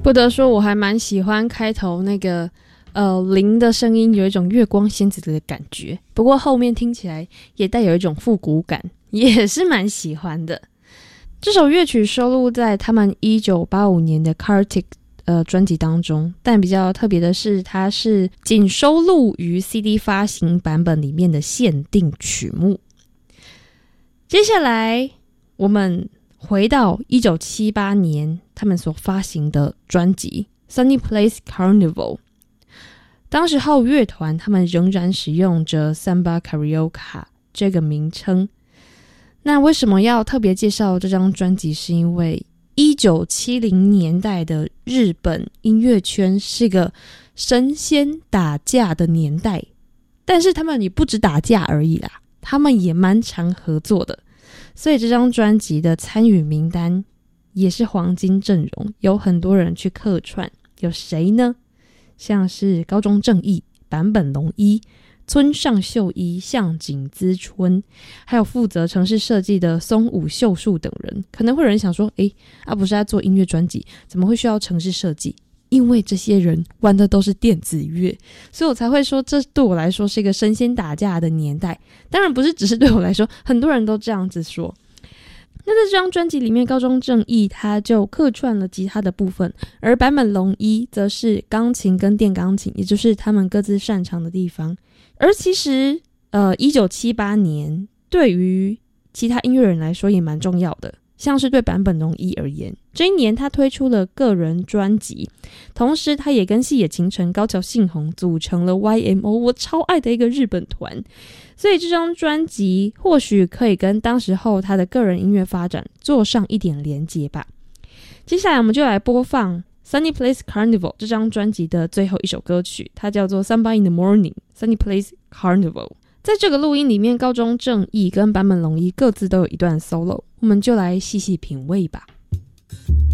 不得说我还蛮喜欢开头那个铃的声音，有一种月光仙子的感觉，不过后面听起来也带有一种复古感，也是蛮喜欢的。这首乐曲收录在他们1985年的 Kartik专辑当中，但比较特别的是它是仅收录于 CD 发行版本里面的限定曲目。接下来我们回到1978年他们所发行的专辑 Sunny Place Carnival， 当时候乐团他们仍然使用着 Samba Carioca 这个名称。那为什么要特别介绍这张专辑，是因为1970年代的日本音乐圈是个神仙打架的年代，但是他们也不止打架而已啦，他们也蛮常合作的，所以这张专辑的参与名单也是黄金阵容，有很多人去客串。有谁呢？像是高中正义、坂本龙一、村上秀一、向井资春，还有负责城市设计的松武秀树等人。可能会有人想说，不是在做音乐专辑，怎么会需要城市设计？因为这些人玩的都是电子乐，所以我才会说这对我来说是一个神仙打架的年代。当然不是只是对我来说，很多人都这样子说。那在这张专辑里面，高中正义他就客串了吉他的部分，而坂本龙一则是钢琴跟电钢琴，也就是他们各自擅长的地方。而其实1978年对于其他音乐人来说也蛮重要的，像是对坂本龙一而言，这一年他推出了个人专辑，同时他也跟细野晴臣、高桥幸宏组成了 YMO， 我超爱的一个日本团。所以这张专辑或许可以跟当时候他的个人音乐发展做上一点连结吧。接下来我们就来播放 Sunny Place Carnival 这张专辑的最后一首歌曲，它叫做 Samba in the Morning Sunny Place Carnival。 在这个录音里面，高中正义跟坂本龙一各自都有一段 solo， 我们就来细细品味吧。